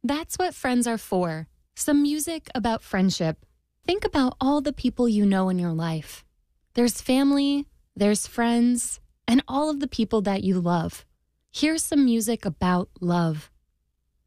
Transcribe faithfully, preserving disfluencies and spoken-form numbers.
That's what friends are for. Some music about friendship. Think about all the people you know in your life. There's family, there's friends, and all of the people that you love. Here's some music about love.